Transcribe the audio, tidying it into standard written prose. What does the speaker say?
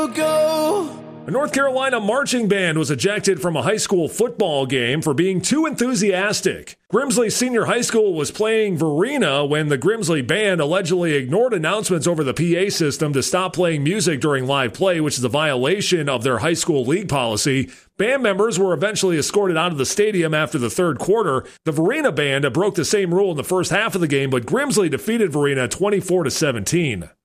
A North Carolina marching band was ejected from a high school football game for being too enthusiastic. Grimsley Senior High School was playing Verena when the Grimsley band allegedly ignored announcements over the PA system to stop playing music during live play, which is a violation of their high school league policy. Band members were eventually escorted out of the stadium after the third quarter. The Verena band broke the same rule in the first half of the game, but Grimsley defeated Verena 24-17.